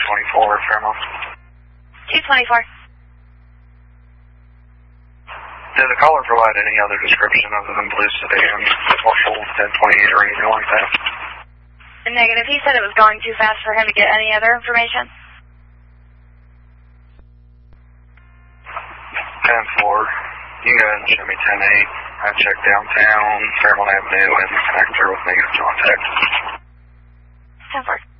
224, Fairmont. 224. Did the caller provide any other description other than blue sedan, partial 1028 or anything like that? Negative. He said it was going too fast for him to get any other information. 10-4. You can go ahead and show me 10-8. I checked downtown, Fairmont Avenue, and connect her with negative contact. 10-4.